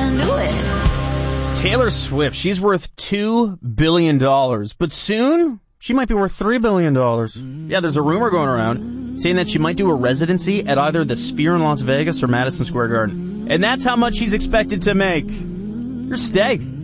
and do it. Taylor Swift, she's worth $2 billion, but soon she might be worth $3 billion. Yeah, there's a rumor going around saying that she might do a residency at either the Sphere in Las Vegas or Madison Square Garden. And that's how much she's expected to make. Here's Steg.